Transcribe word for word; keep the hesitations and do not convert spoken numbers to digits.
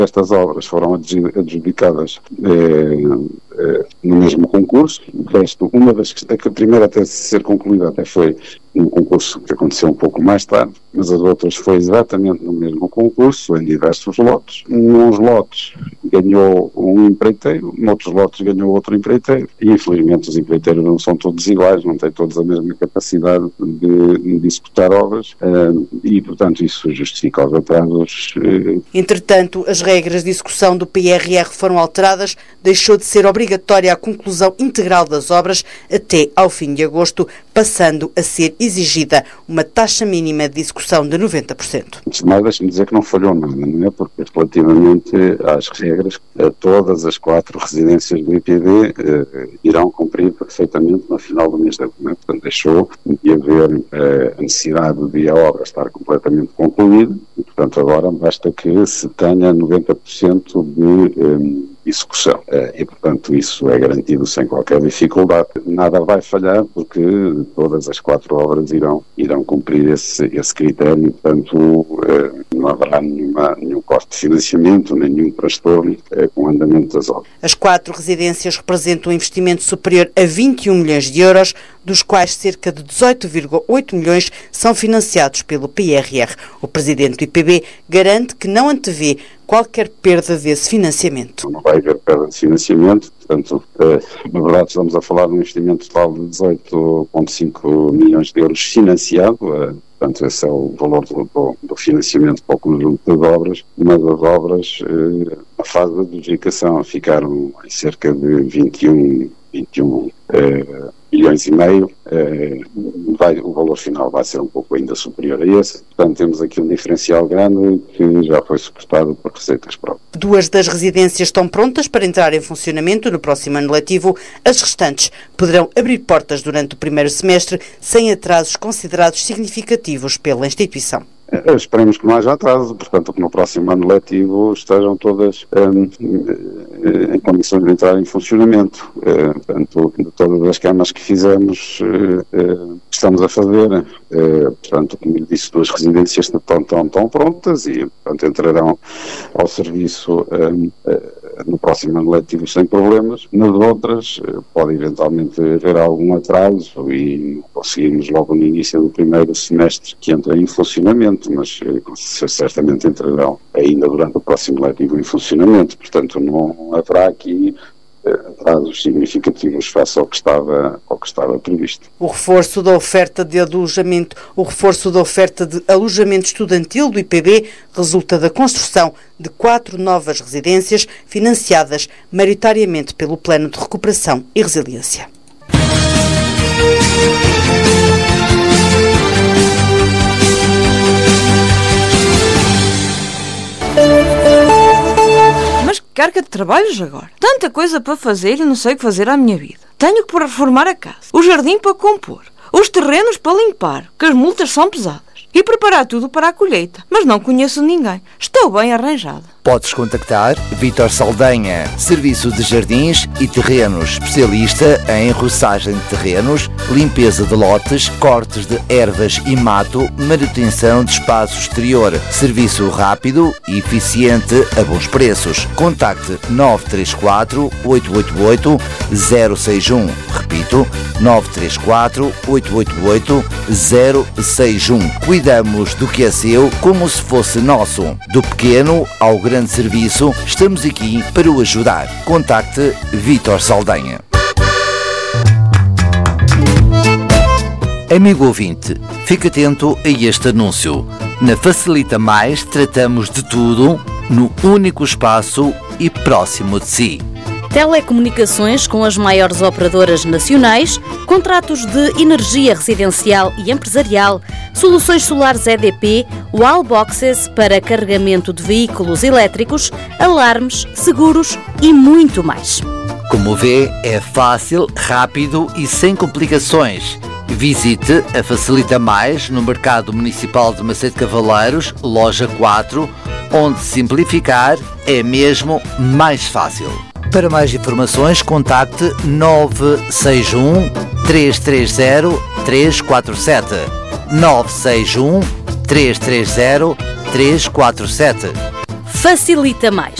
Estas obras foram adjudicadas eh, eh, no mesmo concurso. O resto, uma das que a primeira até ser concluída até foi um concurso que aconteceu um pouco mais tarde, mas as outras foi exatamente no mesmo concurso, em diversos lotes. Nos lotes ganhou um empreiteiro, noutros lotes ganhou outro empreiteiro, e infelizmente os empreiteiros não são todos iguais, não têm todos a mesma capacidade de, de executar obras, uh, e portanto isso justifica os atrasos. Uh... Entretanto, as regras de execução do P R R foram alteradas, deixou de ser obrigatória a conclusão integral das obras até ao fim de agosto, passando a ser exigida uma taxa mínima de execução de noventa por cento. Antes de mais, deixe-me dizer que não falhou nada, não é? Porque relativamente às regras, todas as quatro residências do I P B eh, irão cumprir perfeitamente no final do mês de agosto. É? Portanto, deixou de haver eh, a necessidade de a obra estar completamente concluída e, portanto, agora basta que se tenha noventa por cento de eh, execução. E, portanto, isso é garantido sem qualquer dificuldade. Nada vai falhar porque todas as quatro obras irão, irão cumprir esse, esse critério e, portanto, não haverá nenhuma, nenhum corte de financiamento, nenhum transtorno com o andamento das obras. As quatro residências representam um investimento superior a vinte e um milhões de euros, dos quais cerca de dezoito vírgula oito milhões são financiados pelo P R R. O presidente do I P B garante que não antevê qualquer perda desse financiamento. Não vai haver perda de financiamento, portanto, na verdade estamos a falar de um investimento total de dezoito vírgula cinco milhões de euros financiado, portanto esse é o valor do, do financiamento para o conjunto de obras, mas as obras, na fase de adjudicação, ficaram em cerca de vinte e um, vinte e um eh, milhões e meio, eh, vai, o valor final vai ser um pouco ainda superior a esse, portanto temos aqui um diferencial grande que já foi suportado por receitas próprias. Duas das residências estão prontas para entrar em funcionamento no próximo ano letivo, as restantes poderão abrir portas durante o primeiro semestre sem atrasos considerados significativos pela instituição. Esperemos que não haja atraso, portanto que no próximo ano letivo estejam todas um, em condições de entrar em funcionamento. Uh, portanto, de todas as camas que fizemos, uh, uh, estamos a fazer. Uh, portanto, como lhe disse, duas residências estão, estão, estão prontas e, portanto, entrarão ao serviço um, uh, no próximo ano letivo sem problemas. Nas outras, uh, pode eventualmente haver algum atraso e conseguimos logo no início do primeiro semestre que entre em funcionamento, mas certamente entrarão ainda durante o próximo letivo em funcionamento, portanto não haverá aqui atrasos significativos face ao que estava, ao que estava previsto. O reforço da oferta de alojamento, o reforço da oferta de alojamento estudantil do I P B resulta da construção de quatro novas residências financiadas maioritariamente pelo Plano de Recuperação e Resiliência. Carga de trabalhos agora. Tanta coisa para fazer e não sei o que fazer à minha vida. Tenho que reformar a casa, o jardim para compor, os terrenos para limpar, que as multas são pesadas, e preparar tudo para a colheita. Mas não conheço ninguém. Estou bem arranjada. Podes contactar Vítor Saldanha, Serviço de Jardins e Terrenos, especialista em roçagem de terrenos, limpeza de lotes, cortes de ervas e mato, manutenção de espaço exterior. Serviço rápido e eficiente a bons preços. Contacte nove três quatro, oito oito oito, zero seis um. Repito, nove três quatro, oito oito oito, zero seis um. Cuidamos do que é seu como se fosse nosso. Do pequeno ao grande serviço, estamos aqui para o ajudar. Contacte Vítor Saldanha. Amigo ouvinte, fique atento a este anúncio. Na Facilita Mais tratamos de tudo no único espaço e próximo de si. Telecomunicações com as maiores operadoras nacionais, contratos de energia residencial e empresarial, soluções solares E D P, wallboxes para carregamento de veículos elétricos, alarmes, seguros e muito mais. Como vê, é fácil, rápido e sem complicações. Visite a Facilita Mais no Mercado Municipal de Macedo Cavaleiros, loja quatro, onde simplificar é mesmo mais fácil. Para mais informações, contacte nove seis um, três três zero, três quatro sete. nove seis um, três três zero, três quatro sete. Facilita Mais.